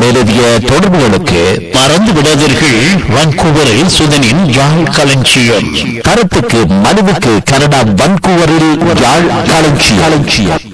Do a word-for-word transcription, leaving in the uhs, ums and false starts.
மேலதிக தொடர்புகளுக்கு மறந்து விடாதீர்கள். வான்கூவரில் சுதனின் யாழ் களஞ்சியம். தரத்துக்கு மனுவுக்கு கனடா வான்கூவரில் யாழ் களஞ்சியம்.